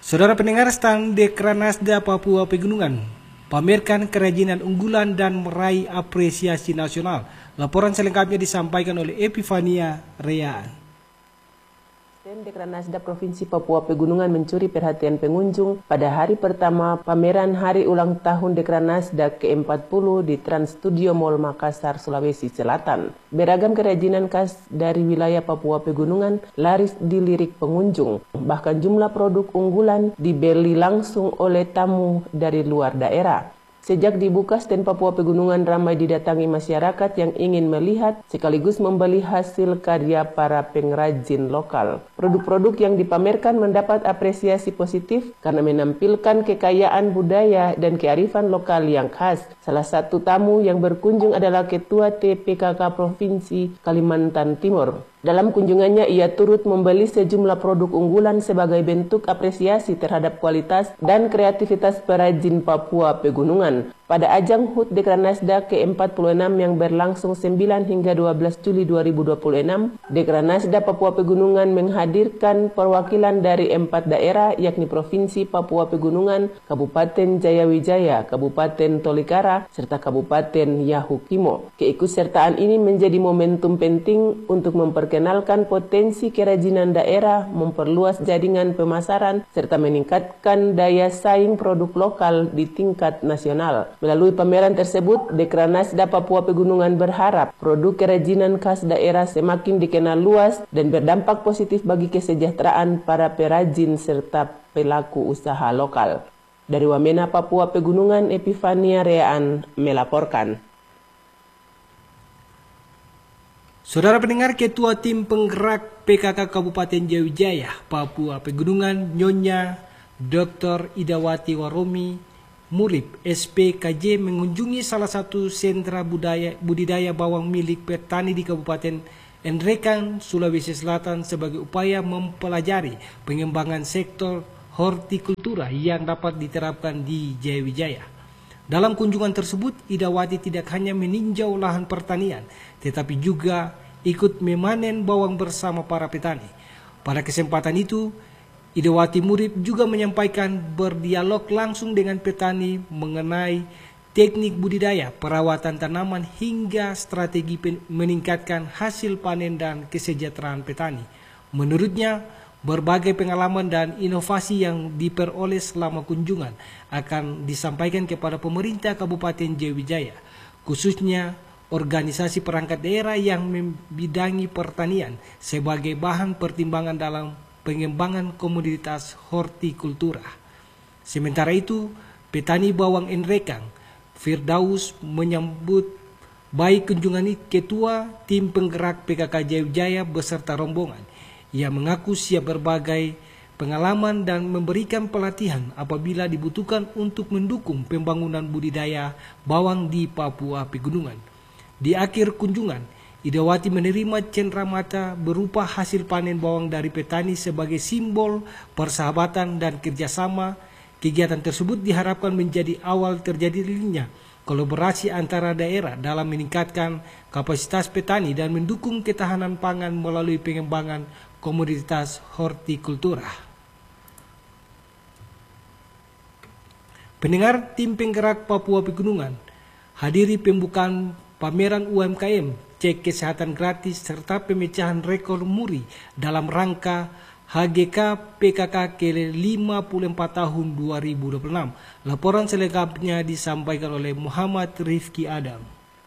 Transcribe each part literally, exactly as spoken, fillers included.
Saudara pendengar, stand Dekranasda Papua Pegunungan pamerkan kerajinan unggulan dan meraih apresiasi nasional. Laporan selengkapnya disampaikan oleh Epifania Rea. Stand Dekranasda Provinsi Papua Pegunungan mencuri perhatian pengunjung pada hari pertama pameran Hari Ulang Tahun Dekranasda ke empat puluh di Trans Studio Mall Makassar, Sulawesi Selatan. Beragam kerajinan khas dari wilayah Papua Pegunungan laris dilirik pengunjung. Bahkan jumlah produk unggulan dibeli langsung oleh tamu dari luar daerah. Sejak dibuka, stand Papua Pegunungan ramai didatangi masyarakat yang ingin melihat sekaligus membeli hasil karya para pengrajin lokal. Produk-produk yang dipamerkan mendapat apresiasi positif karena menampilkan kekayaan budaya dan kearifan lokal yang khas. Salah satu tamu yang berkunjung adalah Ketua T P K K Provinsi Kalimantan Timur. Dalam kunjungannya, ia turut membeli sejumlah produk unggulan sebagai bentuk apresiasi terhadap kualitas dan kreativitas perajin Papua Pegunungan. Pada ajang H U T Dekranasda ke empat puluh enam yang berlangsung sembilan hingga dua belas Juli dua ribu dua puluh enam, Dekranasda Papua Pegunungan menghadirkan perwakilan dari empat daerah yakni Provinsi Papua Pegunungan, Kabupaten Jayawijaya, Kabupaten Tolikara, serta Kabupaten Yahukimo. Keikutsertaan ini menjadi momentum penting untuk memperkenalkan potensi kerajinan daerah, memperluas jaringan pemasaran, serta meningkatkan daya saing produk lokal di tingkat nasional. Melalui pameran tersebut, Dekranasda Papua Pegunungan berharap produk kerajinan khas daerah semakin dikenal luas dan berdampak positif bagi kesejahteraan para perajin serta pelaku usaha lokal. Dari Wamena, Papua Pegunungan, Epifania Reaan melaporkan. Saudara pendengar, Ketua Tim Penggerak P K K Kabupaten Jayawijaya, Papua Pegunungan, Nyonya Doktor Idawati Waromi Murib, S P K J, mengunjungi salah satu sentra budaya, budidaya bawang milik petani di Kabupaten Nrekang, Sulawesi Selatan sebagai upaya mempelajari pengembangan sektor hortikultura yang dapat diterapkan di Jayawijaya. Dalam kunjungan tersebut, Idawati tidak hanya meninjau lahan pertanian, tetapi juga ikut memanen bawang bersama para petani. Pada kesempatan itu, Idawati Murib juga menyampaikan berdialog langsung dengan petani mengenai teknik budidaya, perawatan tanaman, hingga strategi meningkatkan hasil panen dan kesejahteraan petani. Menurutnya, berbagai pengalaman dan inovasi yang diperoleh selama kunjungan akan disampaikan kepada pemerintah Kabupaten Jayawijaya, khususnya organisasi perangkat daerah yang membidangi pertanian sebagai bahan pertimbangan dalam pengembangan komoditas hortikultura. Sementara itu, petani bawang Nrekang, Firdaus, menyambut baik kunjungan Ketua Tim Penggerak P K K Jayawijaya beserta rombongan. Ia mengaku siap berbagai pengalaman dan memberikan pelatihan apabila dibutuhkan untuk mendukung pembangunan budidaya bawang di Papua Pegunungan. Di akhir kunjungan, Idawati menerima cenderamata berupa hasil panen bawang dari petani sebagai simbol persahabatan dan kerjasama. Kegiatan tersebut diharapkan menjadi awal terjadinya kolaborasi antara daerah dalam meningkatkan kapasitas petani dan mendukung ketahanan pangan melalui pengembangan komoditas hortikultura. Pendengar, Tim Penggerak Papua Pegunungan hadiri pembukaan pameran U M K M, cek kesehatan gratis, serta pemecahan rekor muri dalam rangka H G K P K K ke lima puluh empat tahun dua ribu dua puluh enam. Laporan selengkapnya disampaikan oleh Muhammad Rifki Adam.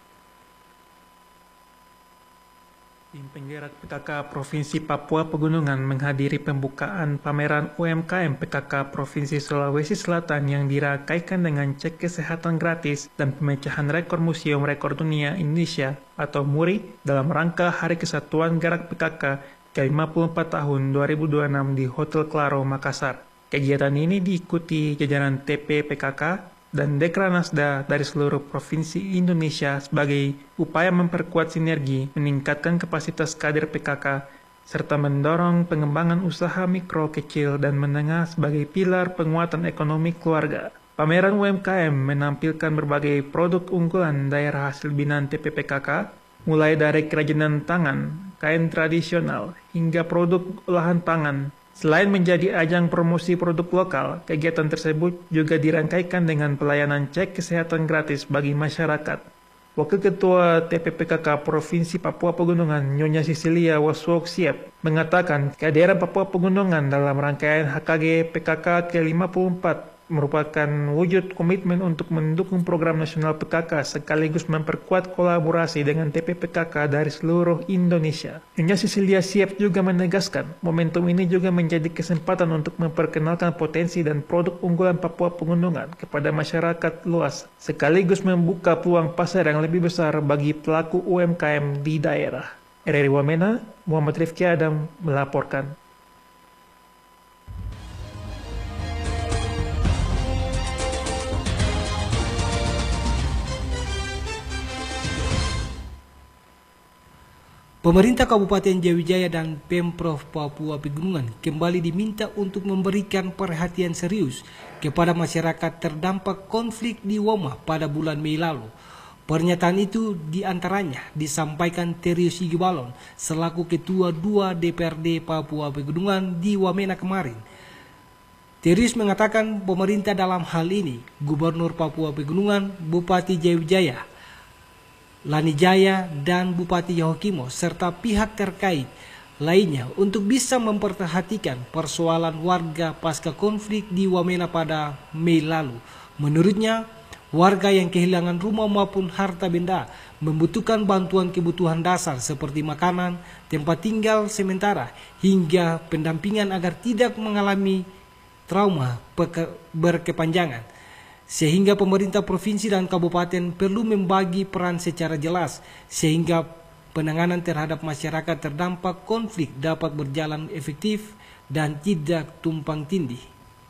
Tim Penggerak P K K Provinsi Papua Pegunungan menghadiri pembukaan pameran U M K M P K K Provinsi Sulawesi Selatan yang dirakaikan dengan cek kesehatan gratis dan pemecahan rekor Museum Rekor Dunia Indonesia atau MURI dalam rangka Hari Kesatuan Gerak P K K ke lima puluh empat tahun dua ribu dua puluh enam di Hotel Claro, Makassar. Kegiatan ini diikuti jajaran T P P K K dan Dekranasda dari seluruh provinsi Indonesia sebagai upaya memperkuat sinergi, meningkatkan kapasitas kader P K K, serta mendorong pengembangan usaha mikro, kecil, dan menengah sebagai pilar penguatan ekonomi keluarga. Pameran U M K M menampilkan berbagai produk unggulan daerah hasil binaan T P P K K, mulai dari kerajinan tangan, kain tradisional, hingga produk olahan pangan, Selain menjadi ajang promosi produk lokal, kegiatan tersebut juga dirangkaikan dengan pelayanan cek kesehatan gratis bagi masyarakat. Wakil Ketua T P P K K Provinsi Papua Pegunungan, Nyonya Cecilia Waswok Siap, mengatakan kehadiran Papua Pegunungan dalam rangkaian H K G P K K ke lima puluh empat merupakan wujud komitmen untuk mendukung program nasional P K K sekaligus memperkuat kolaborasi dengan T P P K K dari seluruh Indonesia. Nyonya Cecilia Siap juga menegaskan, momentum ini juga menjadi kesempatan untuk memperkenalkan potensi dan produk unggulan Papua Pegunungan kepada masyarakat luas, sekaligus membuka peluang pasar yang lebih besar bagi pelaku U M K M di daerah. R R I Wamena, Muhammad Rifki Adam melaporkan. Pemerintah Kabupaten Jayawijaya dan Pemprov Papua Pegunungan kembali diminta untuk memberikan perhatian serius kepada masyarakat terdampak konflik di Woma pada bulan Mei lalu. Pernyataan itu diantaranya disampaikan Terius Sigibalon selaku Ketua dua D P R D Papua Pegunungan di Wamena kemarin. Terius mengatakan pemerintah dalam hal ini Gubernur Papua Pegunungan, Bupati Jayawijaya, Lani Jaya, dan Bupati Yahukimo serta pihak terkait lainnya untuk bisa memperhatikan persoalan warga pasca konflik di Wamena pada Mei lalu. Menurutnya, warga yang kehilangan rumah maupun harta benda membutuhkan bantuan kebutuhan dasar seperti makanan, tempat tinggal sementara, hingga pendampingan agar tidak mengalami trauma berkepanjangan. Sehingga pemerintah provinsi dan kabupaten perlu membagi peran secara jelas sehingga penanganan terhadap masyarakat terdampak konflik dapat berjalan efektif dan tidak tumpang tindih.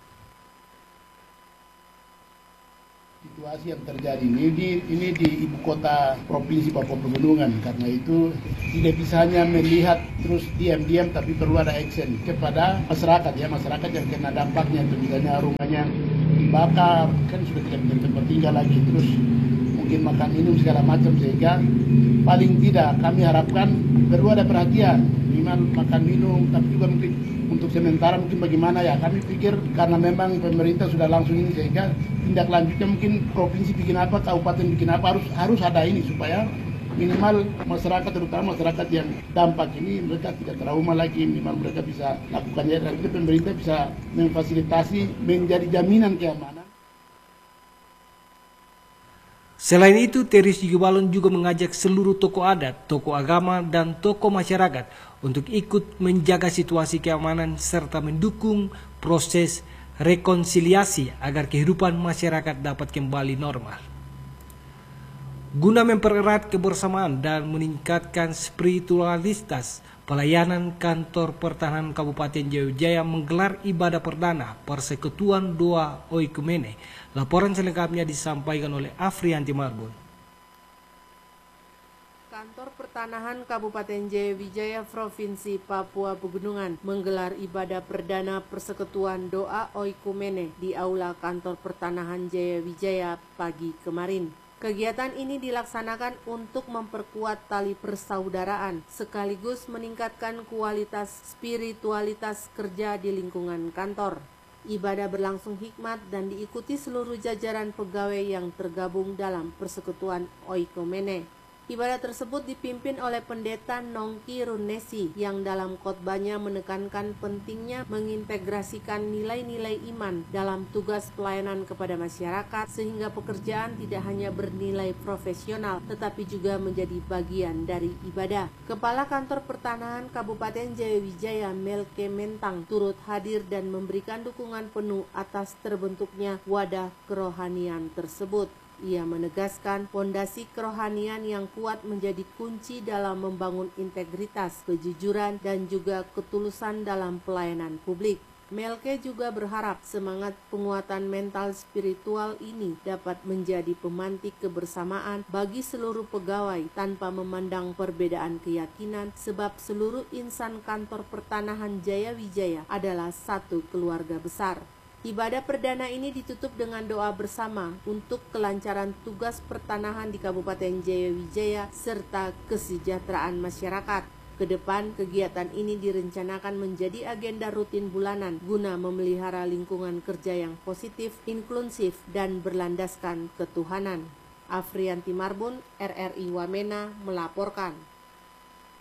Situasi yang terjadi ini di, ini di ibu kota provinsi Papua Pegunungan, karena itu tidak bisa hanya melihat terus diam-diam, tapi perlu ada action kepada masyarakat ya masyarakat yang kena dampaknya, itu misalnya rumahnya dibakar, kan sudah tidak bisa tempat tinggal lagi, terus mungkin makan minum segala macam, sehingga paling tidak kami harapkan perlu ada perhatian minimal makan minum, tapi juga mungkin untuk sementara mungkin bagaimana ya, kami pikir karena memang pemerintah sudah langsung ini, sehingga tindak lanjutnya mungkin provinsi bikin apa, kabupaten bikin apa, harus harus ada ini supaya minimal masyarakat, terutama masyarakat yang dampak ini, mereka tidak trauma lagi, minimal mereka bisa lakukannya, dan itu pemerintah bisa memfasilitasi menjadi jaminan keamanan. Selain itu, Terius Sigibalon juga mengajak seluruh tokoh adat, tokoh agama, dan tokoh masyarakat untuk ikut menjaga situasi keamanan serta mendukung proses rekonsiliasi agar kehidupan masyarakat dapat kembali normal. Guna mempererat kebersamaan dan meningkatkan spiritualitas, pelayanan Kantor Pertahanan Kabupaten Jayawijaya menggelar ibadah perdana Persekutuan Doa Oikumene. Laporan selengkapnya disampaikan oleh Afrianti Marbun. Kantor Pertanahan Kabupaten Jayawijaya Provinsi Papua Pegunungan menggelar ibadah perdana Persekutuan Doa Oikumene di Aula Kantor Pertanahan Jayawijaya pagi kemarin. Kegiatan ini dilaksanakan untuk memperkuat tali persaudaraan sekaligus meningkatkan kualitas spiritualitas kerja di lingkungan kantor. Ibadah berlangsung hikmat dan diikuti seluruh jajaran pegawai yang tergabung dalam Persekutuan Oikumene. Ibadah tersebut dipimpin oleh Pendeta Nongki Runesi yang dalam khotbahnya menekankan pentingnya mengintegrasikan nilai-nilai iman dalam tugas pelayanan kepada masyarakat sehingga pekerjaan tidak hanya bernilai profesional tetapi juga menjadi bagian dari ibadah. Kepala Kantor Pertanahan Kabupaten Jayawijaya Melke Mentang turut hadir dan memberikan dukungan penuh atas terbentuknya wadah kerohanian tersebut. Ia menegaskan pondasi kerohanian yang kuat menjadi kunci dalam membangun integritas, kejujuran, dan juga ketulusan dalam pelayanan publik. Melke juga berharap semangat penguatan mental spiritual ini dapat menjadi pemantik kebersamaan bagi seluruh pegawai tanpa memandang perbedaan keyakinan, sebab seluruh insan Kantor Pertanahan Jayawijaya adalah satu keluarga besar. Ibadah perdana ini ditutup dengan doa bersama untuk kelancaran tugas pertanahan di Kabupaten Jayawijaya serta kesejahteraan masyarakat. Kedepan, kegiatan ini direncanakan menjadi agenda rutin bulanan guna memelihara lingkungan kerja yang positif, inklusif, dan berlandaskan ketuhanan. Afrianti Marbun, R R I Wamena, melaporkan.